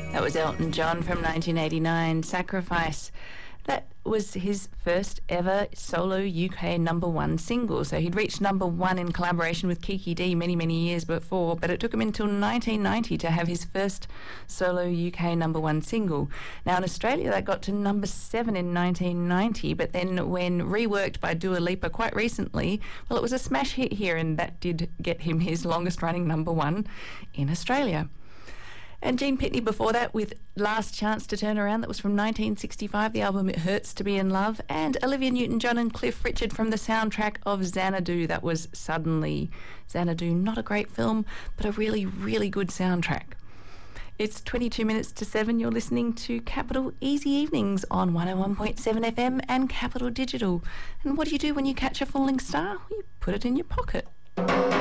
That was Elton John from 1989, Sacrifice. That was his first ever solo UK number one single. So he'd reached number one in collaboration with Kiki Dee many, many years before, but it took him until 1990 to have his first solo UK number one single. Now in Australia that got to number 7 in 1990, but then when reworked by Dua Lipa quite recently, well, it was a smash hit here, and that did get him his longest running number one in Australia. And Gene Pitney before that with Last Chance to Turn Around. That was from 1965, the album It Hurts to Be in Love. And Olivia Newton-John and Cliff Richard from the soundtrack of Xanadu. That was Suddenly. Xanadu, not a great film, but a really, really good soundtrack. It's 22 minutes to 7. You're listening to Capital Easy Evenings on 101.7 FM and Capital Digital. And what do you do when you catch a falling star? You put it in your pocket.